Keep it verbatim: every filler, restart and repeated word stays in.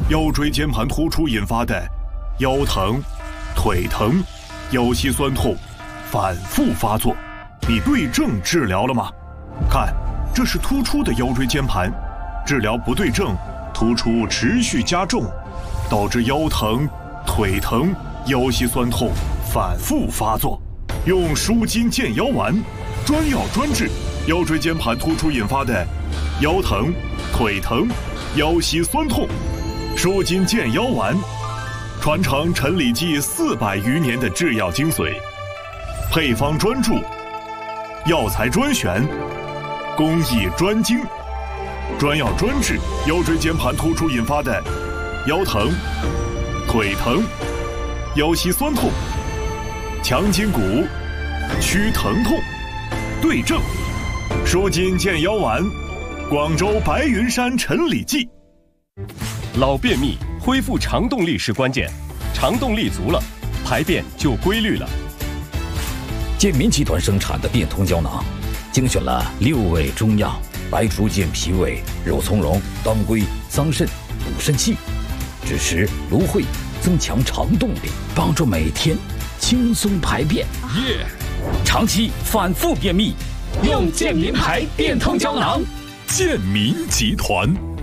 腰椎间盘突出引发的腰疼、腿疼、腰膝酸痛反复发作，你对症治疗了吗？看，这是突出的腰椎间盘，治疗不对症，突出持续加重，导致腰疼、腿疼、腰膝酸痛反复发作。用舒筋健腰丸，专药专治腰椎间盘突出引发的腰疼、腿疼、腰膝酸痛。舒筋健腰丸，传承陈李济四百余年的制药精髓，配方专注，药材专选，工艺专精，专药专治腰椎间盘突出引发的腰疼、腿疼、腰膝酸痛，强筋骨，祛疼痛，对症。舒筋健腰丸，广州白云山陈李济。 老便秘恢复肠动力是关键，肠动力足了，排便就规律了。 健民集团生产的变通胶囊，精选了六味中药，白术健脾胃、肉苁蓉、当归、桑葚、补肾气，支持芦荟，增强肠动力，帮助每天轻松排便。 耶！ 长期反复便秘，用健民牌变通胶囊。 健民集团。